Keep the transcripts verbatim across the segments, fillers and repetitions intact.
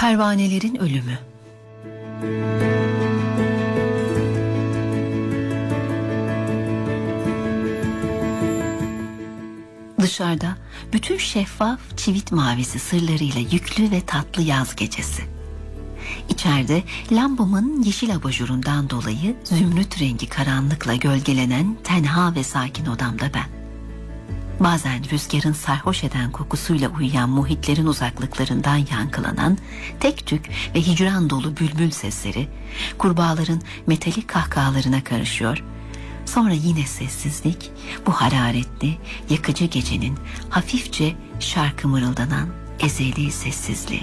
Pervanelerin ölümü. Dışarıda bütün şeffaf çivit mavisi sırlarıyla yüklü ve tatlı yaz gecesi. İçeride lambamın yeşil abajurundan dolayı zümrüt rengi karanlıkla gölgelenen tenha ve sakin odamda ben. Bazen rüzgarın sarhoş eden kokusuyla uyuyan muhitlerin uzaklıklarından yankılanan tek tük ve hicran dolu bülbül sesleri kurbağaların metalik kahkahalarına karışıyor. Sonra yine sessizlik, bu hararetli, yakıcı gecenin hafifçe şarkı mırıldanan ezeli sessizliği.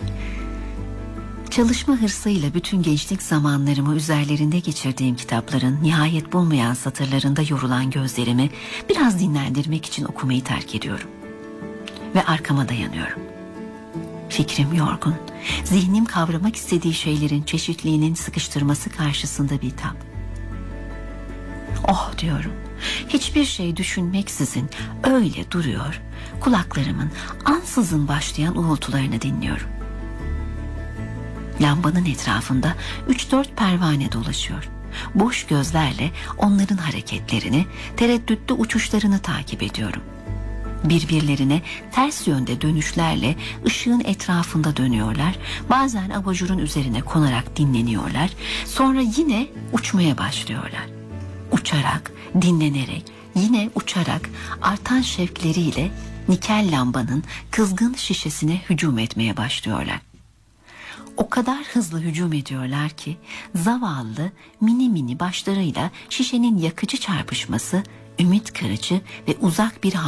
Çalışma hırsıyla bütün gençlik zamanlarımı üzerlerinde geçirdiğim kitapların nihayet bulmayan satırlarında yorulan gözlerimi biraz dinlendirmek için okumayı terk ediyorum. Ve arkama dayanıyorum. Fikrim yorgun, zihnim kavramak istediği şeylerin çeşitliliğinin sıkıştırması karşısında bitap. Oh diyorum, hiçbir şey düşünmeksizin öyle duruyor, kulaklarımın ansızın başlayan uğultularını dinliyorum. Lambanın etrafında üç dört pervane dolaşıyor. Boş gözlerle onların hareketlerini, tereddütlü uçuşlarını takip ediyorum. Birbirlerine ters yönde dönüşlerle ışığın etrafında dönüyorlar. Bazen abajurun üzerine konarak dinleniyorlar. Sonra yine uçmaya başlıyorlar. Uçarak, dinlenerek, yine uçarak artan şevkleriyle nikel lambanın kızgın şişesine hücum etmeye başlıyorlar. O kadar hızlı hücum ediyorlar ki zavallı mini mini başlarıyla şişenin yakıcı çarpışması ümit kırıcı ve uzak bir